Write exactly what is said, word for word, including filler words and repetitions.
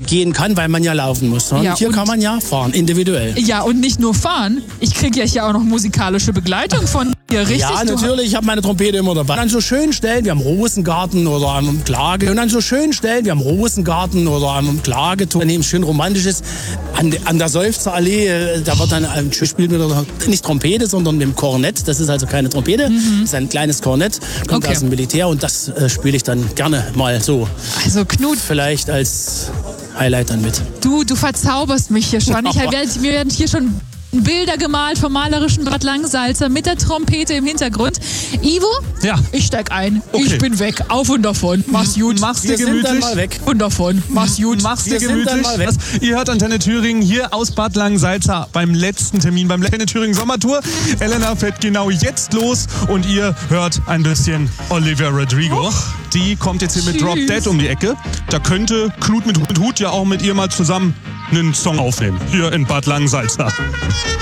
gehen kann, weil man ja laufen muss. Und Ja, hier und- kann man ja fahren, individuell. Ja, und nicht nur fahren. Ich kriege ja hier auch noch musikalische Begleitung von dir, richtig? Ja, Du- natürlich, ich habe meine Trompete immer dabei. An so schönen Stellen wie am Rosengarten oder am Klage. Und an so schönen Stellen wie am Rosengarten oder am Klageturm, an dem es schön romantisch ist, an, de- an der Seufzerallee, äh, da wird dann ein spielt mit der, nicht Trompete, sondern mit dem Kornett. Das ist also keine Trompete, das ist ein kleines Kornett, kommt Okay. aus dem Militär und das äh, spiele ich dann gerne mal so. Also Knut, Vielleicht als Highlight dann mit. du, du verzauberst mich hier schon. Ich werd, mir werden hier schon Bilder gemalt vom malerischen Bad Langsalza mit der Trompete im Hintergrund. Ivo, Ja. ich steig ein. Okay. Ich bin weg. Auf und davon. Mach's gut. Mach's dir Wir sind dann gemütlich. mal weg. Und davon. Mach's gut. Mach's dir Wir sind dann gemütlich. mal weg. Das, ihr hört Antenne Thüringen hier aus Bad Langensalza beim letzten Termin, beim Antenne Thüringen Sommertour. Elena fährt genau jetzt los und ihr hört ein bisschen Olivia Rodrigo. Die kommt jetzt hier mit Tschüss. Drop Dead um die Ecke. Da könnte Knut mit Hut, mit Hut ja auch mit ihr mal zusammen einen Song aufnehmen. Hier in Bad Langensalza.